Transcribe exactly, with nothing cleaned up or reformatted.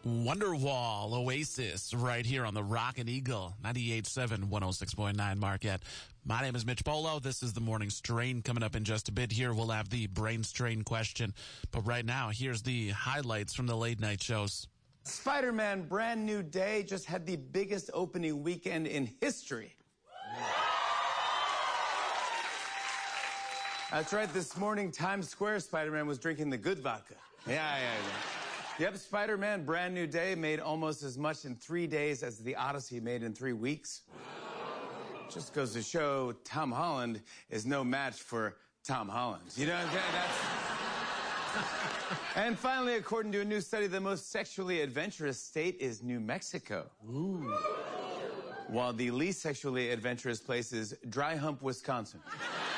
Wonderwall, Oasis, right here on the Rockin' Eagle, ninety-eight point seven, one oh six point nine Marquette. My name is Mitch Polo. This is the Morning Strain. Coming up in just a bit here, we'll have the brain strain question. But right now, here's the highlights from the late night shows. Spider-Man Brand New Day just had the biggest opening weekend in history. That's right, this morning, Times Square, Spider-Man was drinking the good vodka. Yeah, yeah, yeah. Yep, Spider-Man Brand New Day made almost as much in three days as The Odyssey made in three weeks. Just goes to show Tom Holland is no match for Tom Holland. You know what I'm saying? That's... And finally, according to a new study, the most sexually adventurous state is New Mexico. Ooh. While the least sexually adventurous place is Dry Hump, Wisconsin.